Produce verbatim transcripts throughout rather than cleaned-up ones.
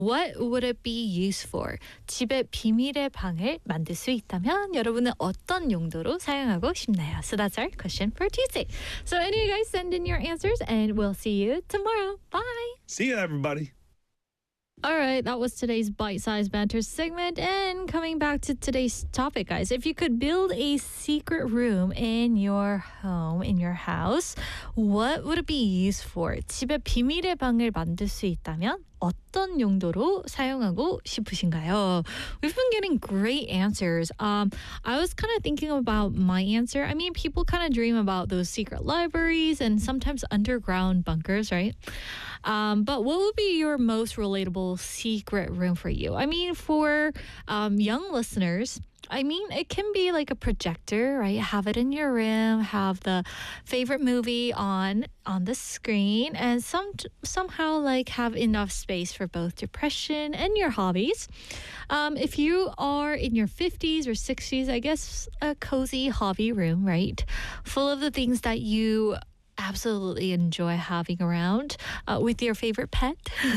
What would it be used for? 집에 비밀의 방을 만들 수 있다면 여러분은 어떤 용도로 사용하고 싶나요? So that's our question for Tuesday. So any of you guys send in your answers and we'll see you tomorrow. Bye. See ya, everybody. All right, that was today's bite-sized banter segment. And coming back to today's topic, guys, if you could build a secret room in your home, in your house, what would it be used for? 집에 비밀의 방을 만들 수 있다면 어떤 용도로 사용하고 싶으신가요? We've been getting great answers. Um, I was kind of thinking about my answer. I mean, people kind of dream about those secret libraries and sometimes underground bunkers, right? Um, but what would be your most relatable secret room for you? I mean, for um, young listeners, I mean, it can be like a projector, right? Have it in your room, have the favorite movie on on the screen, and some somehow like have enough space for both depression and your hobbies. Um, if you are in your fifties or sixties, I guess a cozy hobby room, right? Full of the things that you absolutely enjoy having around uh, with your favorite pet.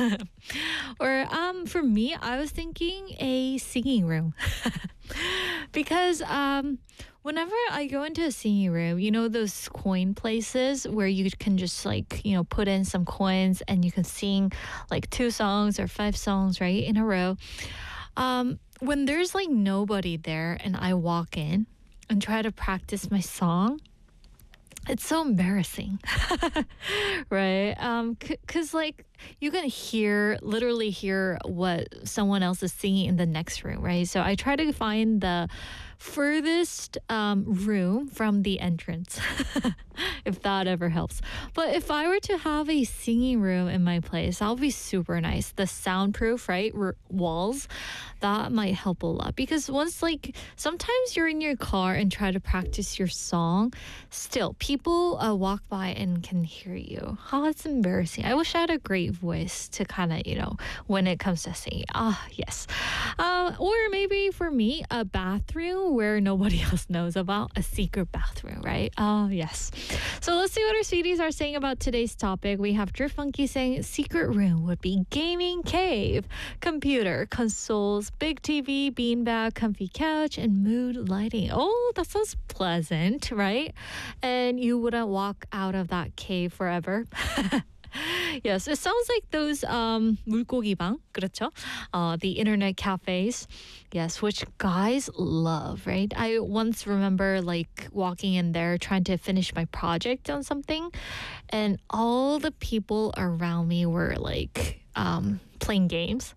Or um, for me, I was thinking a singing room. Because um, whenever I go into a singing room, you know those coin places where you can just like, you know, put in some coins and you can sing like two songs or five songs, right, in a row. Um, when there's like nobody there and I walk in and try to practice my song, it's so embarrassing, right? Um, c- cause like you can hear, literally hear what someone else is singing in the next room, right? So I try to find the furthest um, room from the entrance, if that ever helps. But if I were to have a singing room in my place, that would be super nice. The soundproof, right, R- walls, that might help a lot. Because once, like, sometimes you're in your car and try to practice your song, still, people uh, walk by and can hear you. Oh, it's embarrassing. I wish I had a great voice to kind of, you know, when it comes to singing. Ah, yes. Uh, or maybe for me, a bathroom where nobody else knows about, a secret bathroom, right? Oh, yes. So let's see what our sweeties are saying about today's topic. We have Drift Funky saying secret room would be gaming cave, computer, consoles, big T V, beanbag, comfy couch, and mood lighting. Oh, that sounds pleasant, right? And you wouldn't walk out of that cave forever. Yes, it sounds like those um, 물고기방, 그렇죠? Uh, the internet cafes, yes, which guys love, right? I once remember like walking in there trying to finish my project on something, and all the people around me were like um, playing games.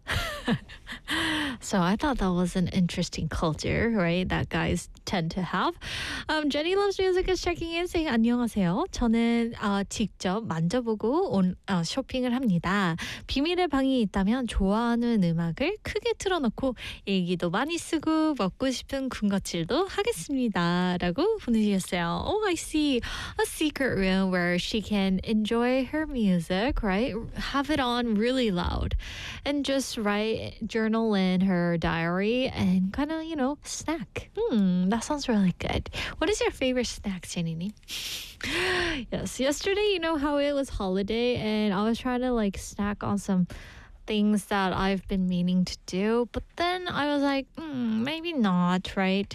So I thought that was an interesting culture, right? That guys tend to have. Um, Jenny Loves Music is checking in saying 안녕하세요. 저는 어, 직접 만져보고 온, 어, 쇼핑을 합니다. 비밀의 방이 있다면 좋아하는 음악을 크게 틀어놓고 일기도 많이 쓰고 먹고 싶은 군것질도 하겠습니다. 라고 보내주셨어요. Oh, I see. A secret room where she can enjoy her music, right? Have it on really loud and just write, journal in her diary and kind of, you know, snack. Hmm, that sounds really good. What is your favorite snack, Jenny? Yes, yesterday, you know how it was holiday and I was trying to like snack on some things that I've been meaning to do, but then I was like, mm, maybe not, right?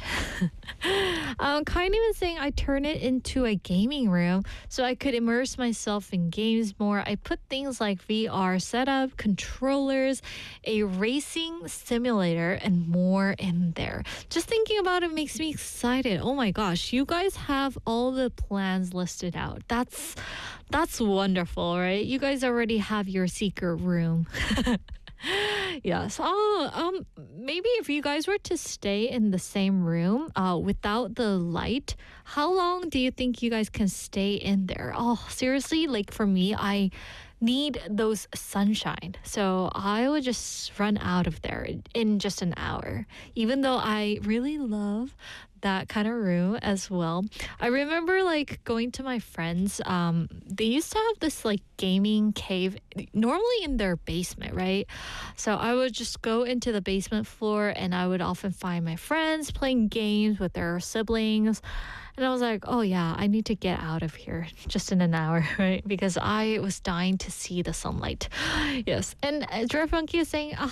um, kind of even saying I turn it into a gaming room so I could immerse myself in games more. I put things like V R setup, controllers, a racing simulator, and more in there. Just thinking about it makes me excited. Oh my gosh, you guys have all the plans listed out. That's that's wonderful, right? You guys already have your secret room. Yes. Oh, um, maybe if you guys were to stay in the same room, uh, without the light, how long do you think you guys can stay in there? Oh, seriously, like for me, I need those sunshine. So I would just run out of there in just an hour, even though I really love that kind of room as well. I remember like going to my friends. Um, they used to have this like gaming cave, normally in their basement, right? So I would just go into the basement floor and I would often find my friends playing games with their siblings. And I was like, oh yeah, I need to get out of here just in an hour, right? Because I was dying to see the sunlight. Yes. And uh, Dre Funky is saying,